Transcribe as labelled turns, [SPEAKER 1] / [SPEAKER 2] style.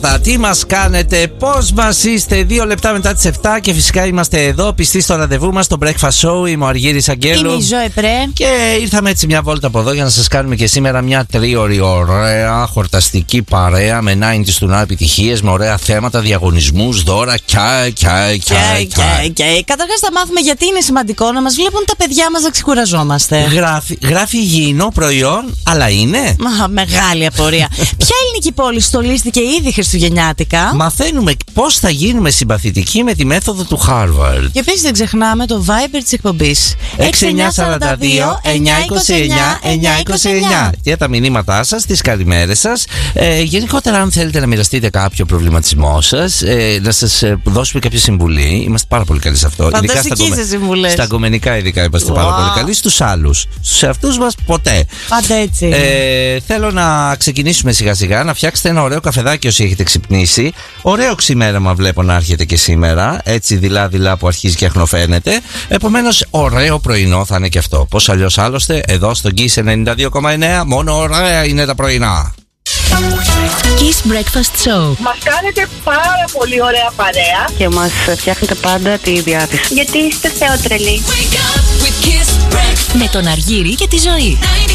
[SPEAKER 1] Τι μας κάνετε, πώς μας είστε? 2 λεπτά μετά τις 7 και φυσικά είμαστε εδώ πιστοί στο ραντεβού μας, στο Breakfast Show. Είμαι ο Αργύρης Αγγέλου.
[SPEAKER 2] Είμαι η Ζωέ Πρέ.
[SPEAKER 1] Και ήρθαμε έτσι μια βόλτα από εδώ για να σας κάνουμε και σήμερα μια τρίωρη ωραία χορταστική παρέα με 90's του να επιτυχίες, με ωραία θέματα, διαγωνισμούς, δώρα και.
[SPEAKER 2] Καταρχάς θα μάθουμε γιατί είναι σημαντικό να μας βλέπουν τα παιδιά μας να ξεκουραζόμαστε.
[SPEAKER 1] Γράφει υγιεινό προϊόν, αλλά είναι.
[SPEAKER 2] Μεγάλη απορία. Ποια ελληνική πόλη στολίστηκε ήδη χριστουγεννιάτικα?
[SPEAKER 1] Μαθαίνουμε πώς θα γίνουμε συμπαθητικοί με τη μέθοδο του Harvard.
[SPEAKER 2] Και επίσης δεν ξεχνάμε το Viber της εκπομπής
[SPEAKER 1] 6942 929 929 για τα μηνύματά σας, τις καλημέρες σας. Γενικότερα, αν θέλετε να μοιραστείτε κάποιο προβληματισμό σας, να σας δώσουμε κάποια συμβουλή. Είμαστε πάρα πολύ καλοί σε αυτό.
[SPEAKER 2] Φανταστική σε συμβουλές.
[SPEAKER 1] Στα αγκομενικά, ειδικά είμαστε πάρα πολύ καλοί. Στους άλλους. Στους εαυτούς μας ποτέ.
[SPEAKER 2] Πάντα έτσι.
[SPEAKER 1] Θέλω να ξεκινήσουμε σιγά σιγά, να φτιάξετε ένα ωραίο καφεδάκι όσοι έχετε ξυπνήσει. Ωραίο ξημέραμα βλέπω να έρχεται και σήμερα. Έτσι δειλά-δειλά που αρχίζει και αχνοφαίνεται. Επομένως, ωραίο πρωινό θα είναι και αυτό. Πώς αλλιώς άλλωστε, εδώ στο Kiss 92,9 μόνο ωραία είναι τα πρωινά.
[SPEAKER 3] Kiss Breakfast Show.
[SPEAKER 4] Μας κάνετε πάρα πολύ ωραία παρέα
[SPEAKER 5] και μας φτιάχνετε πάντα τη διάθεση.
[SPEAKER 4] γιατί είστε θεότρελοι.
[SPEAKER 3] Με τον Αργύρη και τη Ζωή.